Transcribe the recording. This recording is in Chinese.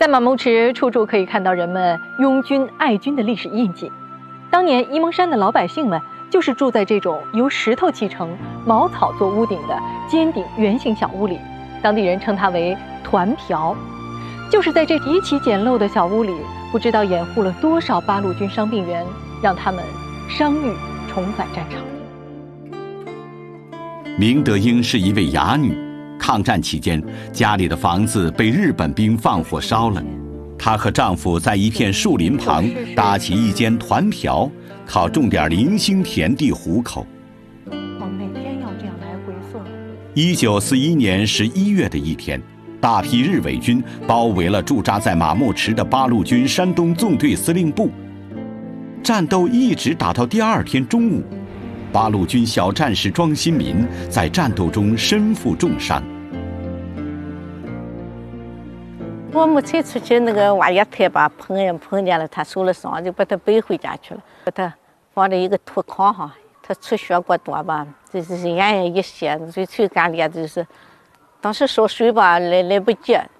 在马木池处处可以看到人们拥军爱军的历史印记。当年沂蒙山的老百姓们就是住在这种由石头砌成、茅草做屋顶的尖顶圆形小屋里，当地人称它为团瓢。就是在这极其简陋的小屋里，不知道掩护了多少八路军伤病员，让他们伤愈重返战场。 明德英是一位哑女，抗战期间，家里的房子被日本兵放火烧了，她和丈夫在一片树林旁搭起一间团瓢，靠种点零星田地糊口。 每天要这样来回送。 1941年11月的一天，大批日伪军包围了驻扎在马木池的八路军山东纵队司令部，战斗一直打到第二天中午。八路军小战士庄新民在战斗中身负重伤。 我们才出去那个挖野菜吧，碰见了他受了伤，就把他背回家去了，把他放在一个土炕上，他出血过多吧，就是眼一斜，嘴干裂，就是当时烧水吧来不及，